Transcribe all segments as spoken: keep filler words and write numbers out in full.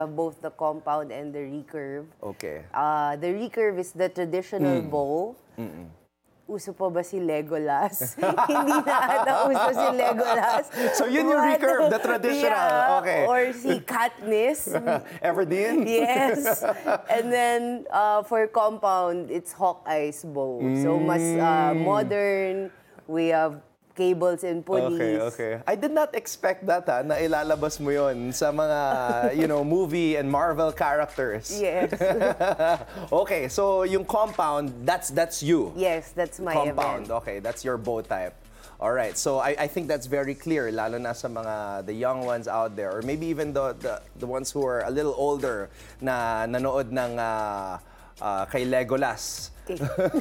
both the compound and the recurve. Okay. Uh, the recurve is the traditional Mm. bow. Mm-mm. Uso pa ba si Legolas? Hindi na ata uso si Legolas. So yun yung But, recurve, the traditional. yeah, Okay. Or si Katniss. Everdeen? Yes. And then uh, for compound, it's Hawkeye's bow. So mas uh, modern. We have cables and pulleys. Okay, okay. I did not expect that, ha, na ilalabas mo yon sa mga, you know, movie and Marvel characters. Yes. Okay, so yung compound, that's that's you. Yes, that's my Compound, event. okay, that's your bow type. All right, so I, I think that's very clear, lalo na sa mga the young ones out there, or maybe even the the, the ones who are a little older na nanood ng uh, uh, kay Legolas. Okay.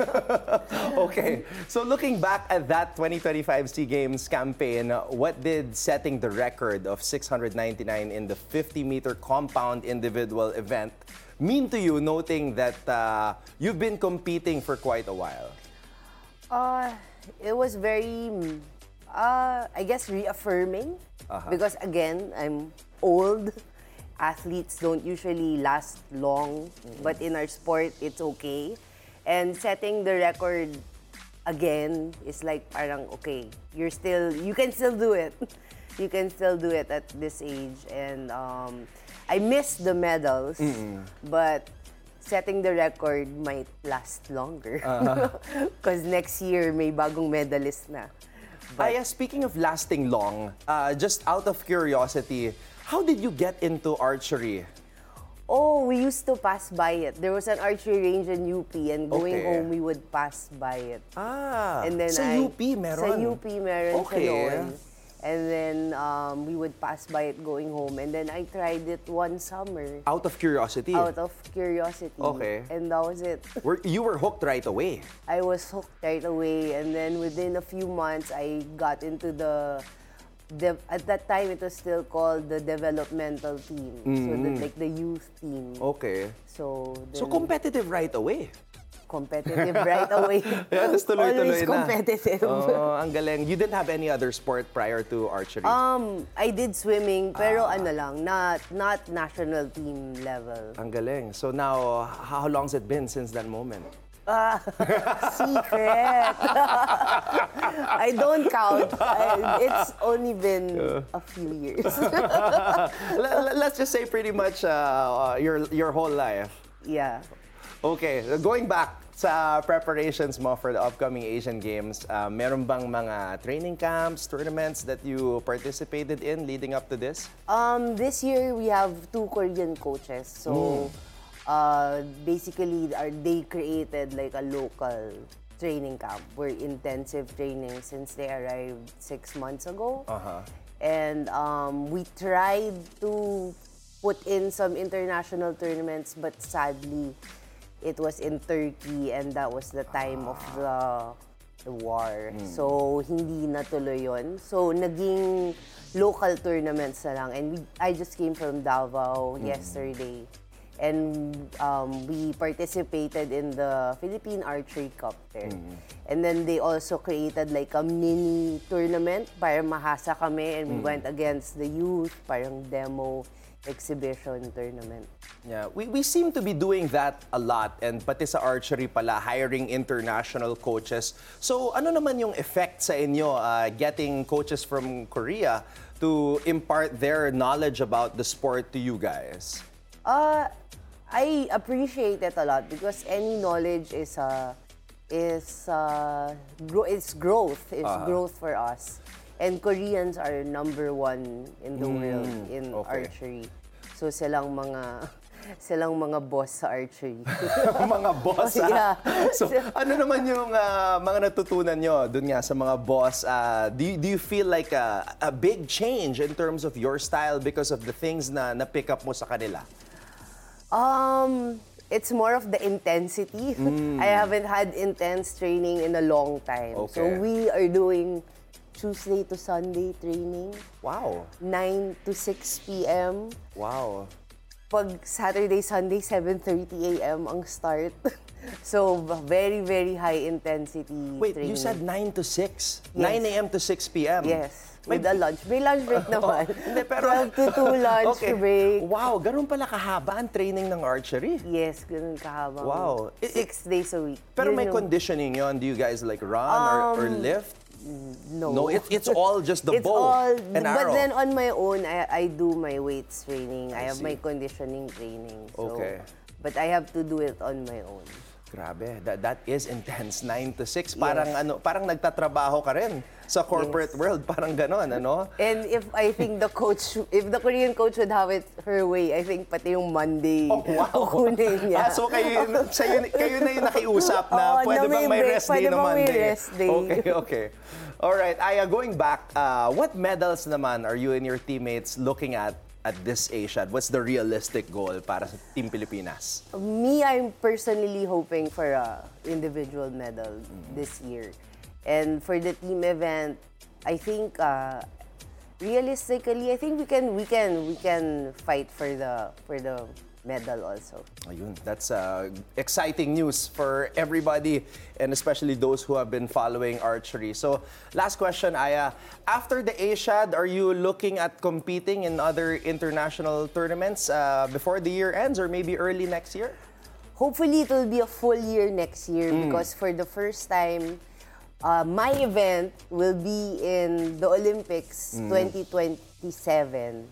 Okay, so looking back at that twenty twenty-five SEA Games campaign, what did setting the record of six hundred ninety-nine in the fifty meter compound individual event mean to you, noting that uh, you've been competing for quite a while? Uh, it was very, uh, I guess, reaffirming. Uh-huh. Because again, I'm old. Athletes don't usually last long, Mm-hmm. but in our sport, it's okay. And setting the record again is like parang okay, you're still, you can still do it. You can still do it at this age. And um, I missed the medals, Mm-mm. but setting the record might last longer. Uh-huh. Because next year, may bagong medalist na. But, uh, speaking of lasting long, uh, just out of curiosity, how did you get into archery? Oh, we used to pass by it. There was an archery range in U P, and going Okay. home, we would pass by it. Ah, And then sa I, U P meron? Sa U P meron Okay. siya noon. And then um, we would pass by it going home. And then I tried it one summer Out of curiosity? out of curiosity. Okay. And that was it. Were, you were hooked right away? I was hooked right away. And then within a few months, I got into the... The, at that time, it was still called the developmental team. So, the, like the youth team. Okay. So, So then- competitive right away? competitive right away. Yeah, tapos tuloy-tuloy Always na. competitive. Oh, ang galing. You didn't have any other sport prior to archery? Um, I did swimming, pero Ah. ano lang, not not national team level. Ang galing. So now, how long's it been since that moment? Ah, secret. I don't count. I, it's only been a few years. L- let's just say pretty much uh, your your whole life. Yeah. Okay, going back sa preparations mo for the upcoming Asian Games, uh, meron bang mga training camps, tournaments that you participated in leading up to this? Um, this year we have two Korean coaches. So, uh, basically, are they created like a local training camp. We're intensive training since they arrived six months ago. Uh-huh. And um, we tried to put in some international tournaments, but sadly, it was in Turkey, and that was the time of the the war. So, hindi natuloy yun. So, naging local tournaments na lang. And we, I just came from Davao yesterday. And um, we participated in the Philippine Archery Cup there. And then they also created like a mini tournament para mahasa kami. And we went against the youth, parang demo exhibition tournament. Yeah, we, we seem to be doing that a lot, and pati sa archery pala, hiring international coaches. So ano naman yung effect sa inyo uh, getting coaches from Korea to impart their knowledge about the sport to you guys? Uh, I appreciate it a lot because any knowledge is uh, is uh, gro- it's growth. It's Uh-huh. growth for us. And Koreans are number one in the world in okay. archery. So silang mga silang mga boss sa archery. Mga boss, ah. Yeah. So, ano naman yung uh, mga natutunan nyo dun nga sa mga boss? Uh, do, you, do you feel like a, a big change in terms of your style because of the things na na-pick up mo sa kanila? Um, it's more of the intensity. I haven't had intense training in a long time. So Okay. we are doing Tuesday to Sunday training, Wow. nine to six p m Wow. Pag Saturday, Sunday, seven thirty a m ang start. So, very, very high intensity Wait, training. you said nine to six? Yes. nine a m to six p m? Yes. with a lunch. May lunch break naman. Hindi, pero- twelve to two lunch Okay. break. Wow, ganun pala kahaba ang training ng archery. Yes, ganun kahaba. Wow. I- i- Six days a week. Pero Yun may yung- conditioning yon. Do you guys like run or, or lift? No. No, it's it's all just the It's bow all, and but arrow. then on my own, I, I do my weights training. I, I have see. my conditioning training. So, Okay. But I have to do it on my own. Grabe, that, that is intense. nine to six. Parang ano, parang nagtatrabaho ka rin sa corporate Yes. world. Parang ganon, ano? And if I think the coach, if the Korean coach would have it her way, I think pati yung Monday, Oh, wow. kukunin niya. Ah, so kayo, sayo, kayo na yung nakiusap na Oo, pwede na bang may may break, rest day pwede na bang may Monday? rest day. Okay, okay. All right, Aya, going back, uh, what medals naman are you and your teammates looking at at this Asiad? What's the realistic goal para sa Team Pilipinas? Me, I'm personally hoping for a individual medal this year. And for the team event, I think uh, realistically, I think we can we can we can fight for the for the medal also. Ayun, that's uh, exciting news for everybody and especially those who have been following archery. So, last question, Aya. After the Asiad, are you looking at competing in other international tournaments uh, before the year ends or maybe early next year? Hopefully, it will be a full year next year because for the first time, uh, my event will be in the Olympics twenty twenty-seven.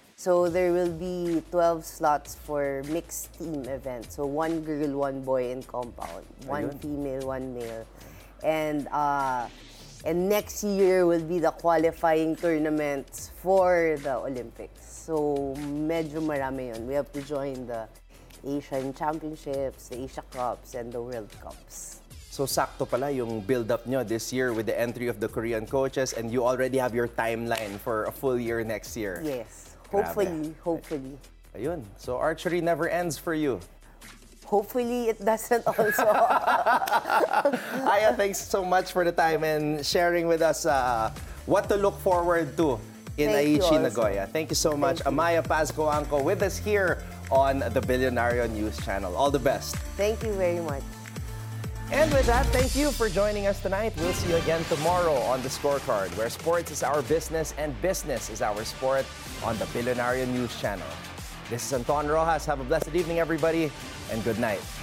So there will be twelve slots for mixed team event. So one girl, one boy in compound, one Ayun. female, one male. And uh, and next year will be the qualifying tournaments for the Olympics. So medyo marami yun. We have to join the Asian Championships, the Asia Cups, and the World Cups. So, sakto pala yung build-up nyo this year with the entry of the Korean coaches and you already have your timeline for a full year next year. Yes. Grabe. Hopefully, hopefully. Ayun. So, archery never ends for you. Hopefully, it doesn't also. Aya, thanks so much for the time and sharing with us uh, what to look forward to in Thank you Aichi, also. Nagoya. Thank you so much. Thank you. Amaya Pasco Angco with us here on the Billionario News Channel. All the best. Thank you very much. And with that, thank you for joining us tonight. We'll see you again tomorrow on The Scorecard, where sports is our business and business is our sport on the Billionario News Channel. This is Anton Rojas. Have a blessed evening, everybody, and good night.